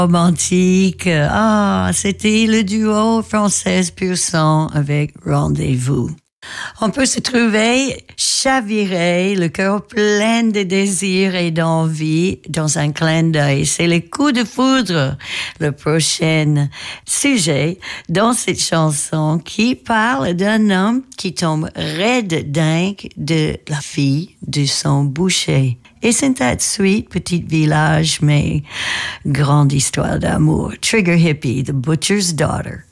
romantique. C'était le duo français pur sang avec Rendez-vous. On peut se trouver chaviré, le cœur plein de désirs et d'envie dans un clin d'œil. C'est le coup de foudre, le prochain sujet dans cette chanson qui parle d'un homme qui tombe raide dingue de la fille de son boucher. Et c'est tout de suite, petit village, mais grande histoire d'amour. Trigger Hippie, The Butcher's Daughter.